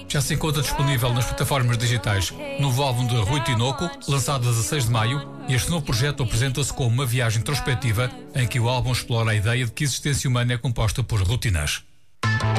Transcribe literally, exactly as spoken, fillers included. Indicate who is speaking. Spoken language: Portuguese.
Speaker 1: Já se encontra disponível nas plataformas digitais. Novo álbum de Rui Tinoco, lançado a dezasseis de maio, e este novo projeto apresenta-se como uma viagem introspectiva em que o álbum explora a ideia de que a existência humana é composta por rotinas.